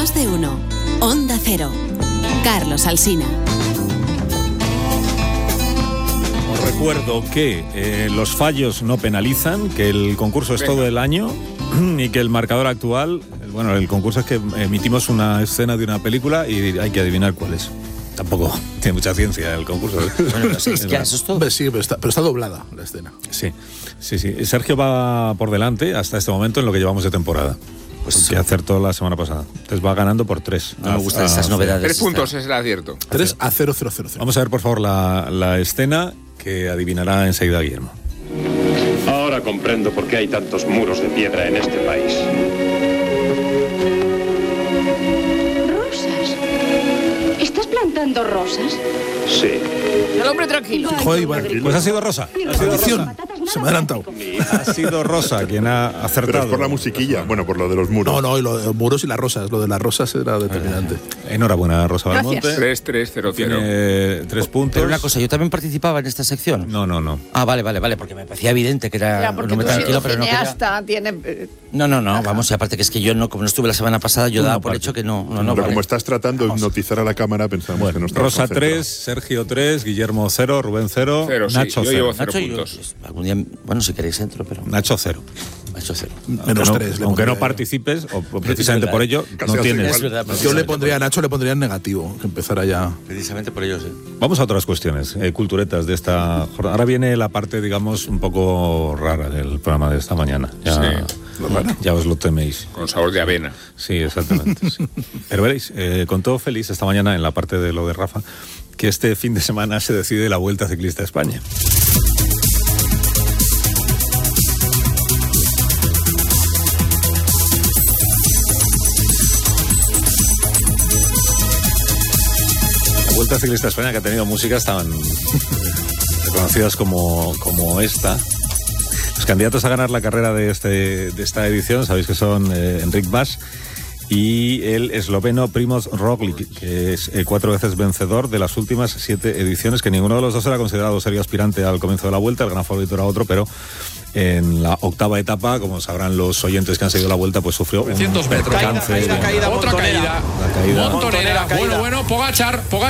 Más de uno. Onda Cero. Carlos Alsina. Os recuerdo que los fallos no penalizan, que el concurso es todo el año y que el marcador actual, el concurso es que emitimos una escena de una película y hay que adivinar cuál es. Tampoco tiene mucha ciencia el concurso. Bueno, sí, eso es todo. Sí, pero está doblada la escena. Sí. Sergio va por delante hasta este momento en lo que llevamos de temporada. Pues que acertó la semana pasada. Entonces va ganando por 3. No me gustan esas novedades. 3 puntos es el acierto. 3-0-0-0. Vamos a ver, por favor, la escena que adivinará enseguida Guillermo. Ahora comprendo por qué hay tantos muros de piedra en este país. ¿Rosas? ¿Estás plantando rosas? Sí. El hombre tranquilo. Joder, Iván. Pues ha sido Rosa. Maldición. Se me ha adelantado. Ha sido Rosa quien ha acertado. Pero es por la musiquilla, por lo de los muros. No, y lo de los muros y las rosas. Lo de las rosas era determinante. Enhorabuena, Rosa Belmonte. 3-3-0-0. Tiene 3 puntos. Pero una cosa, ¿yo también participaba en esta sección? No. Ah, vale, porque me parecía evidente que era... Ya, porque no me tú tranquilo, pero no cineasta tiene... No, vamos, y aparte que es que yo como no estuve la semana pasada, yo daba por hecho que no. Pero vale. como estás tratando de hipnotizar a la cámara, pensamos que no estás Rosa concentrado. 3, Sergio 3, Guillermo 0, Rubén 0, Nacho 0. Yo llevo 0 Nacho, puntos. algún día, si queréis entro, pero... Nacho 0. Nacho 0. Menos 3. Aunque no participes, o precisamente por ello, no tienes. Es verdad, Yo le pondría a Nacho, le pondría en negativo, que empezara ya. Precisamente por ello, sí. Vamos a otras cuestiones, culturetas de esta jornada. Ahora viene la parte, digamos, un poco rara del programa de esta mañana. Ya os lo teméis. Con sabor de avena. Sí, exactamente. Sí. Pero veréis, contó Félix esta mañana en la parte de lo de Rafa, que este fin de semana se decide la Vuelta Ciclista a España. La Vuelta Ciclista a España, que ha tenido músicas tan reconocidas como esta. Los candidatos a ganar la carrera de esta edición, sabéis que son Enric Mas y el esloveno Primož Roglič, que es 4 veces vencedor de las últimas 7 ediciones, que ninguno de los dos era considerado serio aspirante al comienzo de la Vuelta. El gran favorito era otro, pero en la octava etapa, como sabrán los oyentes que han seguido la Vuelta, pues sufrió un percance. Otra caída. Montonera. Bueno, Pogačar